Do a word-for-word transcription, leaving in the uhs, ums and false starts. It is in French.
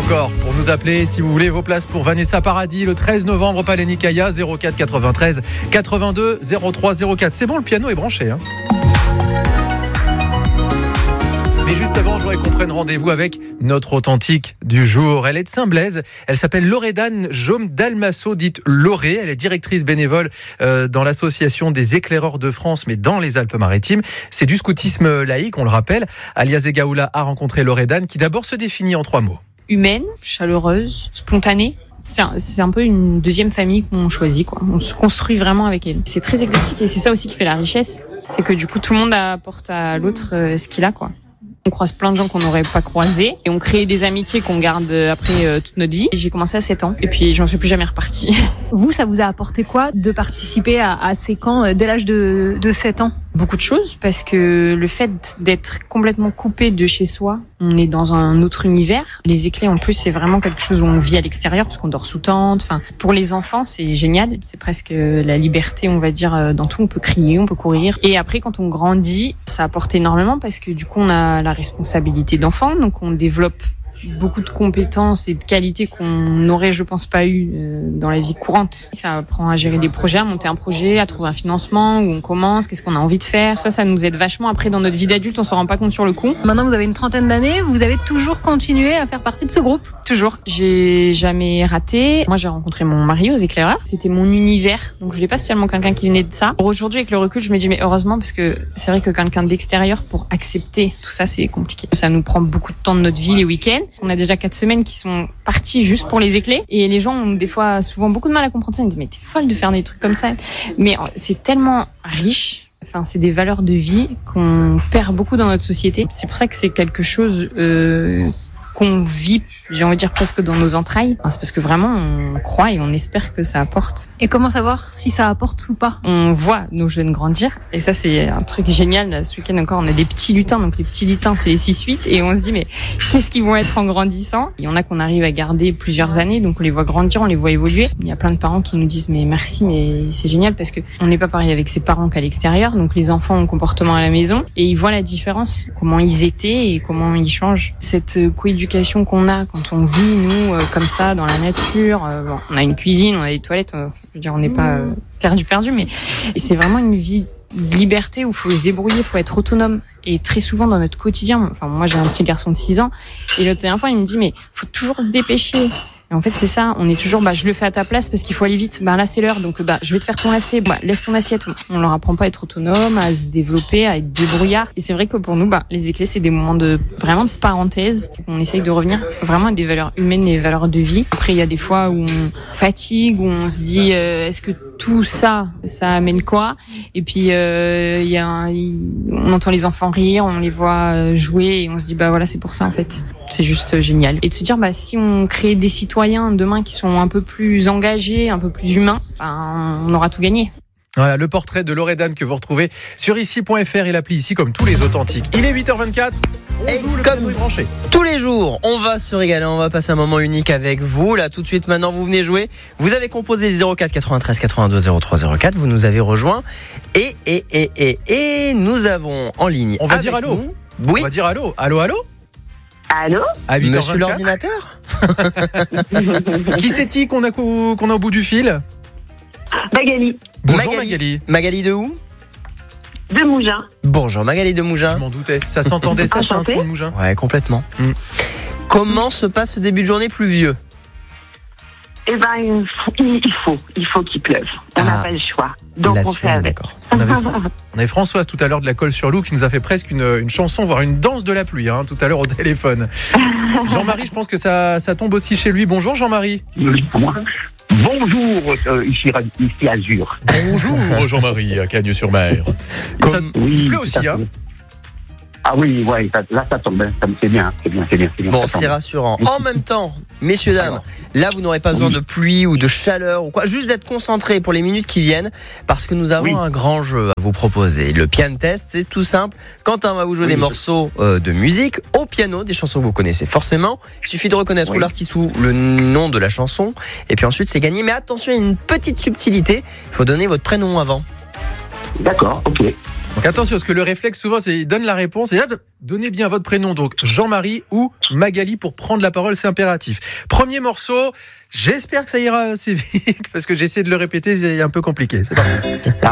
encore pour nous appeler si vous voulez vos places pour Vanessa Paradis le treize novembre, Palais Nicaïa, zéro quatre quatre-vingt-treize quatre-vingt-deux zéro trois zéro quatre. C'est bon, le piano est branché. Hein. Mais juste avant, je voudrais qu'on prenne rendez-vous avec notre authentique du jour. Elle est de Saint-Blaise. Elle s'appelle Loredane Jaume Dalmasso, dite Loré. Elle est directrice bénévole euh, dans l'association des éclaireurs de France, mais dans les Alpes-Maritimes. C'est du scoutisme laïque, on le rappelle. Alia Zegaoula a rencontré Loredane, qui d'abord se définit en trois mots. Humaine, chaleureuse, spontanée. C'est un, c'est un peu une deuxième famille qu'on choisit, quoi. On se construit vraiment avec elle. C'est très éclectique et c'est ça aussi qui fait la richesse. C'est que du coup, tout le monde apporte à l'autre euh, ce qu'il a, quoi. On croise plein de gens qu'on n'aurait pas croisés et on crée des amitiés qu'on garde après euh, toute notre vie. J'ai commencé à sept ans et puis j'en suis plus jamais repartie. Vous, ça vous a apporté quoi de participer à, à ces camps euh, dès l'âge de, de sept ans ? Beaucoup de choses, parce que le fait d'être complètement coupé de chez soi, on est dans un autre univers. Les éclés, en plus, c'est vraiment quelque chose où on vit à l'extérieur, parce qu'on dort sous tente. Enfin, pour les enfants, c'est génial. C'est presque la liberté, on va dire, dans tout. On peut crier, on peut courir. Et après, quand on grandit, ça apporte énormément, parce que du coup, on a la responsabilité d'enfant, donc on développe beaucoup de compétences et de qualités qu'on n'aurait, je pense, pas eu dans la vie courante. Ça apprend à gérer des projets, à monter un projet, à trouver un financement, où on commence, qu'est-ce qu'on a envie de faire. Ça, ça nous aide vachement. Après, dans notre vie d'adulte, on s'en rend pas compte sur le coup. Maintenant, vous avez une trentaine d'années, vous avez toujours continué à faire partie de ce groupe ? Toujours. J'ai jamais raté. Moi, j'ai rencontré mon mari aux éclaireurs. C'était mon univers. Donc, je voulais pas spécialement quelqu'un qui venait de ça. Aujourd'hui, avec le recul, je me dis, mais heureusement, parce que c'est vrai que quelqu'un d'extérieur, pour accepter tout ça, c'est compliqué. Ça nous prend beaucoup de temps de notre vie les week-ends. On a déjà quatre semaines qui sont parties juste pour les éclés. Et les gens ont des fois, souvent, beaucoup de mal à comprendre ça. Ils me disent, mais t'es folle de faire des trucs comme ça. Mais c'est tellement riche. Enfin, c'est des valeurs de vie qu'on perd beaucoup dans notre société. C'est pour ça que c'est quelque chose euh, qu'on vit, j'ai envie de dire, presque dans nos entrailles. Enfin, c'est parce que vraiment, on croit et on espère que ça apporte. Et comment savoir si ça apporte ou pas ? On voit nos jeunes grandir. Et ça, c'est un truc génial. Ce week-end encore, on a des petits lutins. Donc, les petits lutins, c'est les six huit. Et on se dit, mais qu'est-ce qu'ils vont être en grandissant ? Il y en a qu'on arrive à garder plusieurs années. Donc, on les voit grandir, on les voit évoluer. Il y a plein de parents qui nous disent, mais merci, mais c'est génial parce que on n'est pas pareil avec ses parents qu'à l'extérieur. Donc, les enfants ont un comportement à la maison et ils voient la différence, comment ils étaient et comment ils changent. Cette coéducation qu'on a quand on vit, nous, euh, comme ça, dans la nature. Euh, bon, on a une cuisine, on a des toilettes. Euh, je veux dire, on n'est pas euh, perdu, perdu, mais c'est vraiment une vie de liberté où il faut se débrouiller, il faut être autonome. Et très souvent dans notre quotidien, enfin moi j'ai un petit garçon de six ans, et l'autre dernière fois il me dit, mais faut toujours se dépêcher. Et en fait, c'est ça, on est toujours, bah, je le fais à ta place parce qu'il faut aller vite. Bah, là, c'est l'heure, donc, bah, je vais te faire ton lacet. Bah, laisse ton assiette. On leur apprend pas à être autonome, à se développer, à être débrouillard. Et c'est vrai que pour nous, bah, les éclés, c'est des moments de, vraiment de parenthèse. On essaye de revenir vraiment à des valeurs humaines et des valeurs de vie. Après, il y a des fois où on fatigue, où on se dit, euh, est-ce que tout ça, ça amène quoi? Et puis, euh, il y a un, il, on entend les enfants rire, on les voit jouer et on se dit, bah, voilà, c'est pour ça, en fait. C'est juste génial. Et de se dire, bah, si on crée des citoyens demain qui sont un peu plus engagés, un peu plus humains, ben, on aura tout gagné. Voilà, le portrait de Loredane que vous retrouvez sur ici point f r et l'appli ici comme tous les authentiques. Il est huit heures vingt-quatre. Et comme tous les jours, on va se régaler, on va passer un moment unique avec vous. Là, tout de suite, maintenant, vous venez jouer. Vous avez composé zéro quatre quatre-vingt-treize quatre-vingt-deux zéro trois zéro quatre. Vous nous avez rejoint. Et, et, et, et, et, nous avons en ligne. On va dire allô. Nous, oui. On va dire allô. Allô, allô. Allô ? À huit heures vingt-quatre. Monsieur l'ordinateur. Qui c'est-il qu'on a, qu'on a au bout du fil ? Magali. Bonjour Magali. Magali. Magali de où ? De Mougins. Bonjour Magali de Mougins. Je m'en doutais. Ça s'entendait, ça, c'est un son de Mougins. Ouais, complètement. Mm. Comment se passe ce début de journée pluvieux ? Eh ben, il faut, il faut, il faut qu'il pleuve. On n'a Ah. pas le choix. Donc on fait avec. D'accord. On avait, on avait Françoise tout à l'heure de la Colle-sur-Loup qui nous a fait presque une, une chanson, voire une danse de la pluie, hein, tout à l'heure au téléphone. Jean-Marie, je pense que ça, ça tombe aussi chez lui. Bonjour Jean-Marie. Oui, pour moi. Bonjour, euh, ici, ici Azur. Bonjour Jean-Marie à Cagnes-sur-Mer. Ça, Oui, il pleut tout aussi, à hein. fait. Ah oui, ouais, ça- là ça tombe, ça, c'est bien, c'est bien, c'est bien, c'est bien. Bon, ça c'est tombe. rassurant. En même temps, messieurs, dames, là, vous n'aurez pas besoin Oui. de pluie ou de chaleur ou quoi. Juste d'être concentrés pour les minutes qui viennent parce que nous avons Oui. un grand jeu à vous proposer. Le piano test, c'est tout simple. Quentin va vous jouer Oui. des morceaux euh, de musique au piano, des chansons que vous connaissez forcément. Il suffit de reconnaître Oui. ou l'artiste ou le nom de la chanson. Et puis ensuite, c'est gagné. Mais attention, il y a une petite subtilité. Il faut donner votre prénom avant. D'accord, ok. Donc attention, parce que le réflexe souvent, c'est il donne la réponse et hop, donnez bien votre prénom, donc Jean-Marie ou Magali pour prendre la parole, c'est impératif. Premier morceau, j'espère que ça ira assez vite parce que j'essaie de le répéter, c'est un peu compliqué. C'est parti. Ah